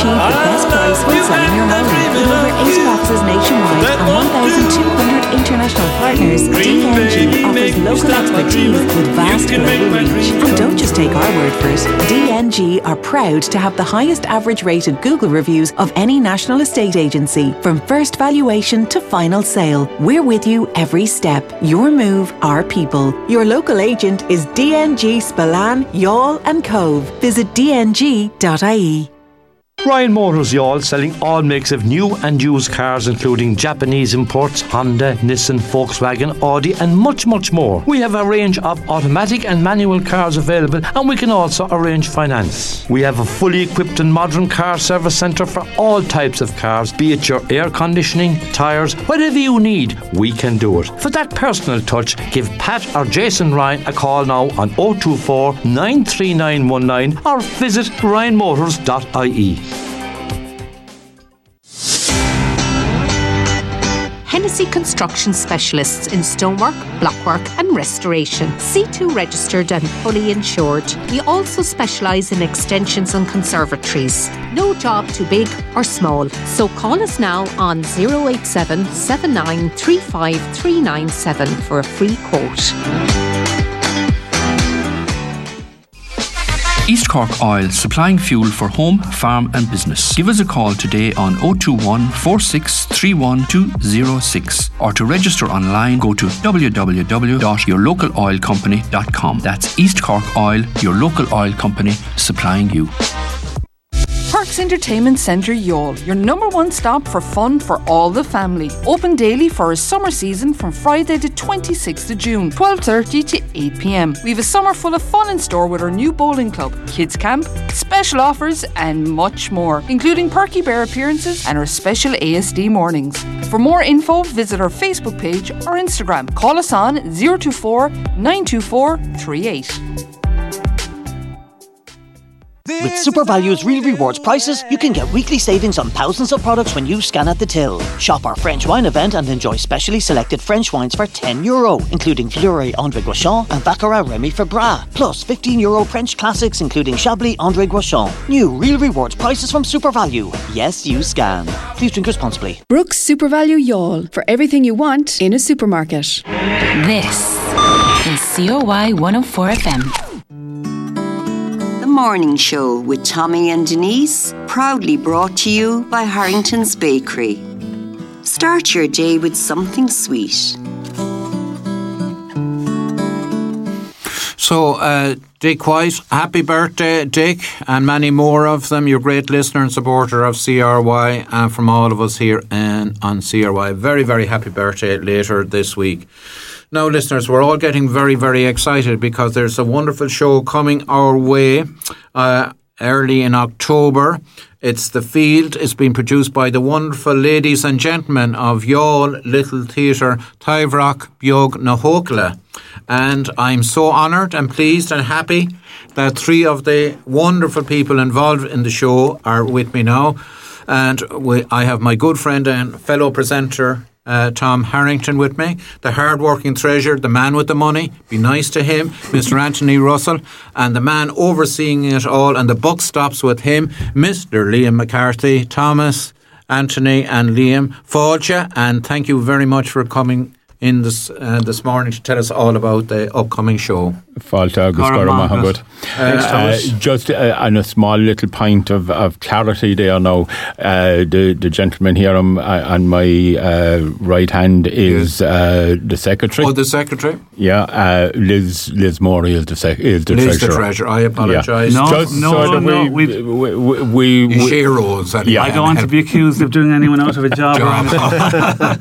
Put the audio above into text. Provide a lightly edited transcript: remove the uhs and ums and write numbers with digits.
achieve the best price when selling your home. With over 80 offices nationwide and 1,200 international partners, DNG offers local expertise with vast global reach. And don't just take our word for it. DNG are proud to have the highest average rated Google reviews of any national estate agency. From first valuation to final sale, we're with you every step. Your move, our people. Your local agent is DNG Spillane, Youghal and Cove. Visit dng.ie. Ryan Motors Youghal, selling all makes of new and used cars, including Japanese imports, Honda, Nissan, Volkswagen, Audi and much more. We have a range of automatic and manual cars available, and we can also arrange finance. We have a fully equipped and modern car service centre for all types of cars, be it your air conditioning, tyres, whatever you need, we can do it. For that personal touch, give Pat or Jason Ryan a call now on 024 93919 or visit ryanmotors.ie. Hennessy Construction Specialists in stonework, blockwork and restoration. C2 registered and fully insured. We also specialise in extensions and conservatories. No job too big or small. So call us now on 087 7935 397 for a free quote. East Cork Oil, supplying fuel for home, farm and business. Give us a call today on 021 4631 206 or to register online go to www.yourlocaloilcompany.com. That's East Cork Oil, your local oil company supplying you. Parks Entertainment Centre Youghal, your number one stop for fun for all the family. Open daily for a summer season from Friday the 26th of June, 12:30 to 8 p.m. We have a summer full of fun in store with our new bowling club, kids camp, special offers and much more, including Perky Bear appearances and our special ASD mornings. For more info, visit our Facebook page or Instagram. Call us on 024 924 38. With SuperValue's Real Rewards prices, you can get weekly savings on thousands of products when you scan at the till. Shop our French wine event and enjoy specially selected French wines for €10, including Fleury André Guichon and Baccarat Remy Febras. Plus €15 French classics, including Chablis André Guichon. New Real Rewards prices from SuperValue. Yes, you scan. Please drink responsibly. Brooks SuperValue Youghal, for everything you want in a supermarket. This is COY 104 FM. Morning Show with Tommy and Denise, proudly brought to you by Harrington's Bakery. Start your day with something sweet. So, Dick White, happy birthday, Dick, and many more of them. You're a great listener and supporter of CRY, and from all of us here on CRY. Very, very happy birthday later this week. Now, listeners, we're all getting very, very excited because there's a wonderful show coming our way early in October. It's The Field. It's been produced by the wonderful ladies and gentlemen of Youghal Little Theatre, Tyvrock, Beag na Hócla. And I'm so honoured and pleased and happy that three of the wonderful people involved in the show are with me now. And I have my good friend and fellow presenter, Tom Harrington, with me, the hard-working treasurer, the man with the money, be nice to him, Mr. Anthony Russell, and the man overseeing it all, and the buck stops with him, Mr. Liam McCarthy. Thomas, Anthony and Liam, Fáilte, and thank you very much for coming in this morning to tell us all about the upcoming show. Fáilte agus Mahagud. Just on a small little point of clarity there now, the gentleman here on my right hand is the secretary. Oh, the secretary? Yeah, Liz Morey is the treasurer. Liz the treasurer. I apologise. Yeah. No. We share roles. I don't want to be accused of doing anyone out of a job.